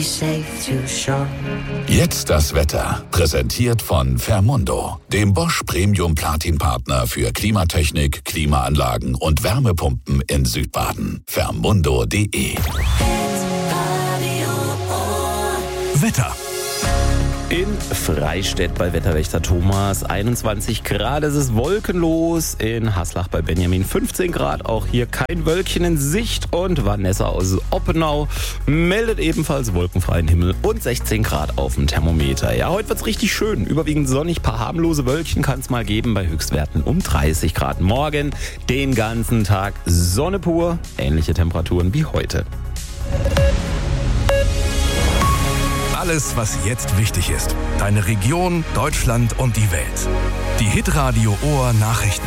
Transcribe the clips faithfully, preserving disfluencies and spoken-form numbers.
Jetzt das Wetter, präsentiert von Fermundo, dem Bosch Premium Platin Partner für Klimatechnik, Klimaanlagen und Wärmepumpen in Südbaden. Fermundo punkt de. Wetter. In Freistädt bei Wetterwächter Thomas einundzwanzig Grad, es ist wolkenlos. In Haslach bei Benjamin fünfzehn Grad, auch hier kein Wölkchen in Sicht. Und Vanessa aus Oppenau meldet ebenfalls wolkenfreien Himmel und sechzehn Grad auf dem Thermometer. Ja, heute wird's richtig schön, überwiegend sonnig, paar harmlose Wölkchen kann es mal geben bei Höchstwerten um dreißig Grad. Morgen den ganzen Tag Sonne pur, ähnliche Temperaturen wie heute. Alles, was jetzt wichtig ist. Deine Region, Deutschland und die Welt. Die Hitradio Ohr Nachrichten.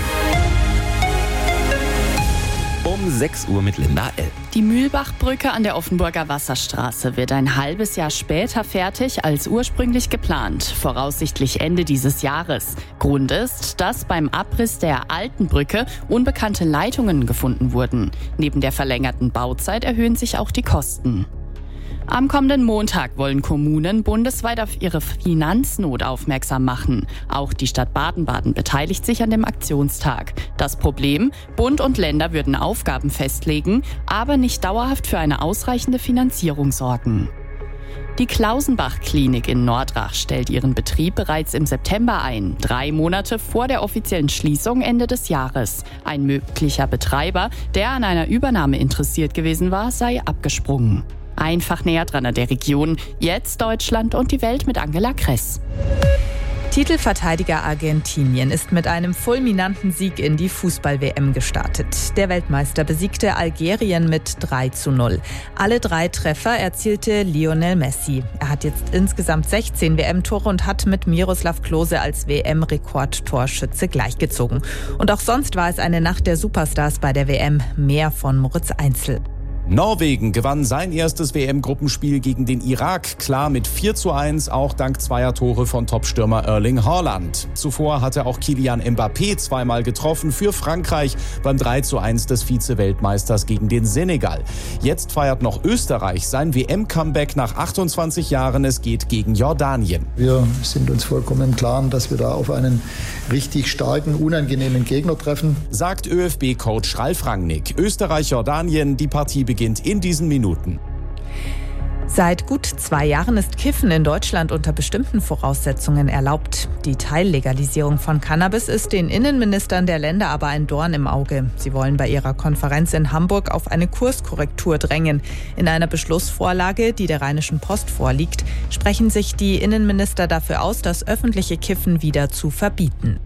Um sechs Uhr mit Linda L. Die Mühlbachbrücke an der Offenburger Wasserstraße wird ein halbes Jahr später fertig als ursprünglich geplant, voraussichtlich Ende dieses Jahres. Grund ist, dass beim Abriss der alten Brücke unbekannte Leitungen gefunden wurden. Neben der verlängerten Bauzeit erhöhen sich auch die Kosten. Am kommenden Montag wollen Kommunen bundesweit auf ihre Finanznot aufmerksam machen. Auch die Stadt Baden-Baden beteiligt sich an dem Aktionstag. Das Problem: Bund und Länder würden Aufgaben festlegen, aber nicht dauerhaft für eine ausreichende Finanzierung sorgen. Die Klausenbach-Klinik in Nordrach stellt ihren Betrieb bereits im September ein, drei Monate vor der offiziellen Schließung Ende des Jahres. Ein möglicher Betreiber, der an einer Übernahme interessiert gewesen war, sei abgesprungen. Einfach näher dran an der Region. Jetzt Deutschland und die Welt mit Angela Kress. Titelverteidiger Argentinien ist mit einem fulminanten Sieg in die Fußball-W M gestartet. Der Weltmeister besiegte Algerien mit drei zu null. Alle drei Treffer erzielte Lionel Messi. Er hat jetzt insgesamt sechzehn W M-Tore und hat mit Miroslav Klose als W M-Rekordtorschütze gleichgezogen. Und auch sonst war es eine Nacht der Superstars bei der W M. Mehr von Moritz Einzel. Norwegen gewann sein erstes W M-Gruppenspiel gegen den Irak, klar mit vier zu eins, auch dank zweier Tore von Topstürmer Erling Haaland. Zuvor hatte auch Kylian Mbappé zweimal getroffen für Frankreich beim drei zu eins des Vize-Weltmeisters gegen den Senegal. Jetzt feiert noch Österreich sein W M-Comeback nach achtundzwanzig Jahren. Es geht gegen Jordanien. Wir sind uns vollkommen klar, dass wir da auf einen richtig starken, unangenehmen Gegner treffen, sagt ÖFB-Coach Ralf Rangnick. Österreich-Jordanien, die Partie beginnt in diesen Minuten. Seit gut zwei Jahren ist Kiffen in Deutschland unter bestimmten Voraussetzungen erlaubt. Die Teillegalisierung von Cannabis ist den Innenministern der Länder aber ein Dorn im Auge. Sie wollen bei ihrer Konferenz in Hamburg auf eine Kurskorrektur drängen. In einer Beschlussvorlage, die der Rheinischen Post vorliegt, sprechen sich die Innenminister dafür aus, das öffentliche Kiffen wieder zu verbieten.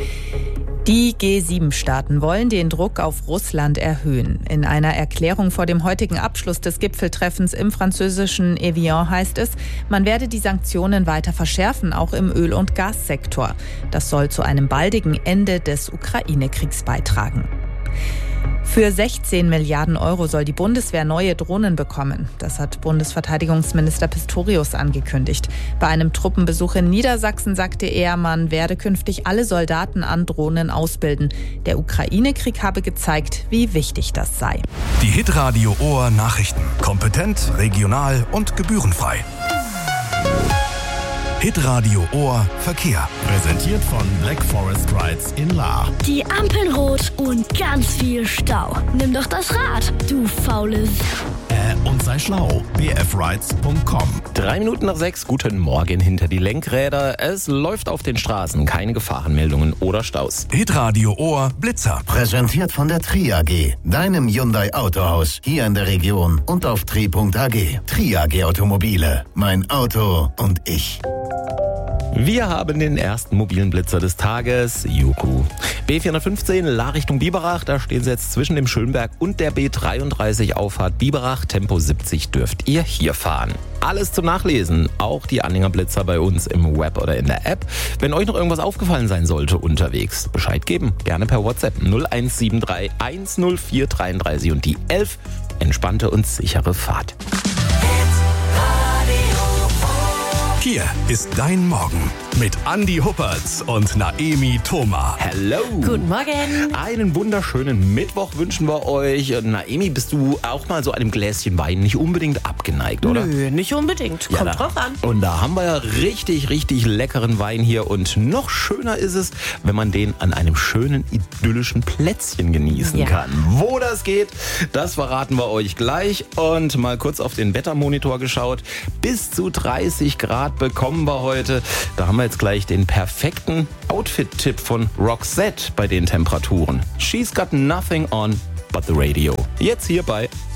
Die G sieben Staaten wollen den Druck auf Russland erhöhen. In einer Erklärung vor dem heutigen Abschluss des Gipfeltreffens im französischen Evian heißt es, man werde die Sanktionen weiter verschärfen, auch im Öl- und Gassektor. Das soll zu einem baldigen Ende des Ukraine-Kriegs beitragen. Für sechzehn Milliarden Euro soll die Bundeswehr neue Drohnen bekommen. Das hat Bundesverteidigungsminister Pistorius angekündigt. Bei einem Truppenbesuch in Niedersachsen sagte er, man werde künftig alle Soldaten an Drohnen ausbilden. Der Ukraine-Krieg habe gezeigt, wie wichtig das sei. Die Hitradio Ohr Nachrichten. Kompetent, regional und gebührenfrei. Hitradio Ohr Verkehr. Präsentiert von Black Forest Rides in Lahr. Die Ampeln rot und ganz viel Stau. Nimm doch das Rad, du faules. Äh, und sei schlau. b f rides punkt com. Drei Minuten nach sechs, guten Morgen hinter die Lenkräder. Es läuft auf den Straßen, keine Gefahrenmeldungen oder Staus. Hitradio Ohr Blitzer. Präsentiert von der Tri A G, deinem Hyundai Autohaus, hier in der Region und auf tri punkt a g. Tri A G Automobile, mein Auto und ich. Wir haben den ersten mobilen Blitzer des Tages. Juhu. B vierhundertfünfzehn, Lahr Richtung Biberach. Da stehen Sie jetzt zwischen dem Schönberg und der B dreiunddreißig Auffahrt Biberach. Tempo siebzig dürft ihr hier fahren. Alles zum Nachlesen, auch die Anhängerblitzer bei uns im Web oder in der App. Wenn euch noch irgendwas aufgefallen sein sollte unterwegs, Bescheid geben. Gerne per WhatsApp null eins sieben drei eins null vier drei drei und die elf. Entspannte und sichere Fahrt. Kia Hier ist dein Morgen mit Andi Huppertz und Naemi Thoma. Hello. Guten Morgen. Einen wunderschönen Mittwoch wünschen wir euch. Naemi, bist du auch mal so einem Gläschen Wein nicht unbedingt abgeneigt, oder? Nö, nicht unbedingt. Kommt ja, drauf an. Und da haben wir ja richtig, richtig leckeren Wein hier. Und noch schöner ist es, wenn man den an einem schönen, idyllischen Plätzchen genießen ja. kann. Wo das geht, das verraten wir euch gleich. Und mal kurz auf den Wettermonitor geschaut. Bis zu dreißig Grad bekommen wir heute. Da haben wir jetzt gleich den perfekten Outfit-Tipp von Roxette bei den Temperaturen. She's got nothing on but the radio. Jetzt hier bei